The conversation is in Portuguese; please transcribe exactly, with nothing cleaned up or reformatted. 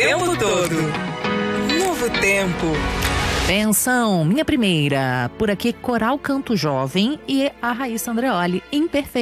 tempo todo. Novo Tempo. Atenção, minha primeira. Por aqui, Coral Canto Jovem e a Raíssa Andreoli, Imperfeito.